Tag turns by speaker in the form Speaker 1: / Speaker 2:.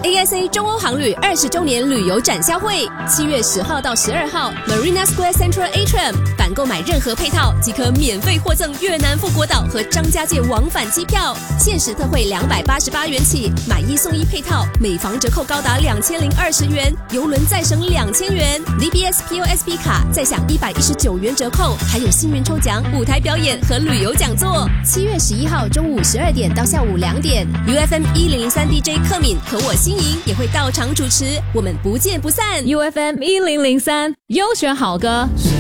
Speaker 1: ASA 中欧航旅20周年旅游展销会，7月10号到12号 Marina Square Central Atrium， 凡购买任何配套即可免费获赠越南富国岛和张家界往返机票，限时特惠288元起，买1送1配套，每房折扣高达2020元，邮轮再省2000元 ，DBS POSP 卡再享119元折扣，还有幸运抽奖、舞台表演和旅游讲座。7月11号中午12点到下午2点 ，UFM 1003 DJ 克敏和我心莹也会到场主持，我们不见不散。
Speaker 2: UFM 1003优选好歌。